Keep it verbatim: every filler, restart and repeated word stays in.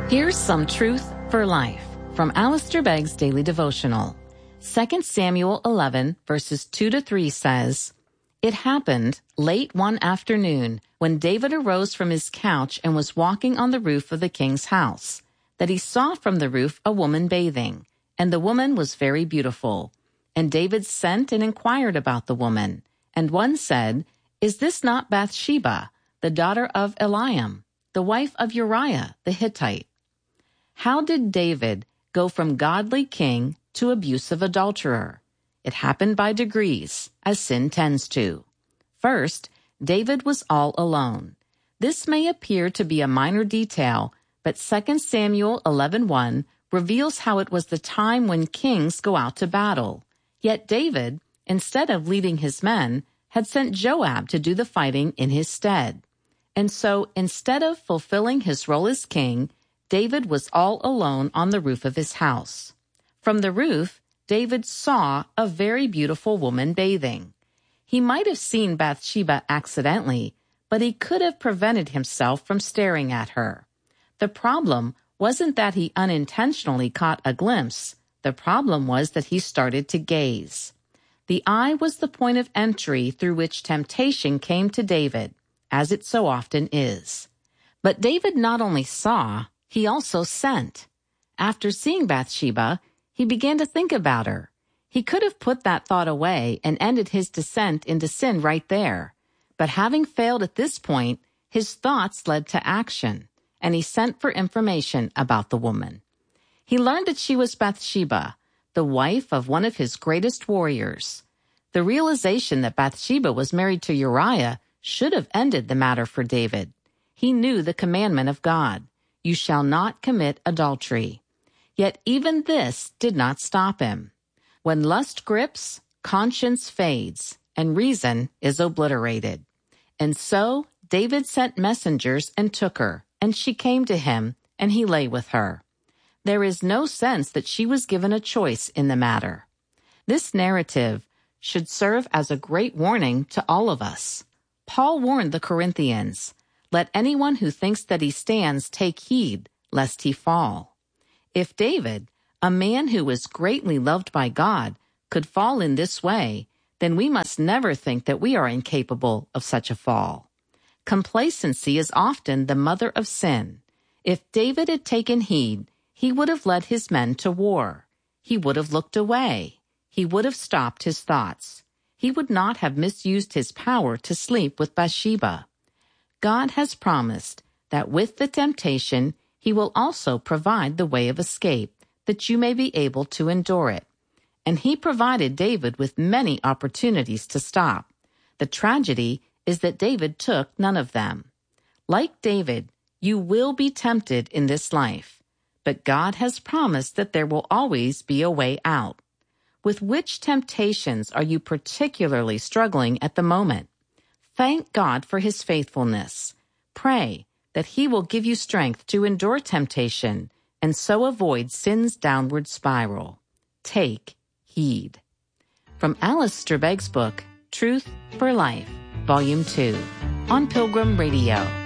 Here's some truth for life from Alistair Begg's Daily Devotional. Second Samuel eleven, verses two to three says, "It happened late one afternoon when David arose from his couch and was walking on the roof of the king's house, that he saw from the roof a woman bathing, and the woman was very beautiful. And David sent and inquired about the woman. And one said, 'Is this not Bathsheba, the daughter of Eliam, the wife of Uriah the Hittite?'" How did David go from godly king to abusive adulterer? It happened by degrees, as sin tends to. First, David was all alone. This may appear to be a minor detail, but Second Samuel eleven one reveals how it was the time when kings go out to battle. Yet David, instead of leading his men, had sent Joab to do the fighting in his stead. And so, instead of fulfilling his role as king, David was all alone on the roof of his house. From the roof, David saw a very beautiful woman bathing. He might have seen Bathsheba accidentally, but he could have prevented himself from staring at her. The problem wasn't that he unintentionally caught a glimpse. The problem was that he started to gaze. The eye was the point of entry through which temptation came to David, as it so often is. But David not only saw, he also sent. After seeing Bathsheba, he began to think about her. He could have put that thought away and ended his descent into sin right there. But having failed at this point, his thoughts led to action, and he sent for information about the woman. He learned that she was Bathsheba, the wife of one of his greatest warriors. The realization that Bathsheba was married to Uriah should have ended the matter for David. He knew the commandment of God, "You shall not commit adultery." Yet even this did not stop him. When lust grips, conscience fades, and reason is obliterated. And so David sent messengers and took her, and she came to him, and he lay with her. There is no sense that she was given a choice in the matter. This narrative should serve as a great warning to all of us. Paul warned the Corinthians, "Let anyone who thinks that he stands take heed, lest he fall." If David, a man who was greatly loved by God, could fall in this way, then we must never think that we are incapable of such a fall. Complacency is often the mother of sin. If David had taken heed, he would have led his men to war. He would have looked away. He would have stopped his thoughts. He would not have misused his power to sleep with Bathsheba. God has promised that with the temptation, he will also provide the way of escape, that you may be able to endure it. And he provided David with many opportunities to stop. The tragedy is that David took none of them. Like David, you will be tempted in this life, but God has promised that there will always be a way out. With which temptations are you particularly struggling at the moment? Thank God for his faithfulness. Pray that he will give you strength to endure temptation and so avoid sin's downward spiral. Take heed. From Alistair Begg's book, Truth for Life, Volume two, on Pilgrim Radio.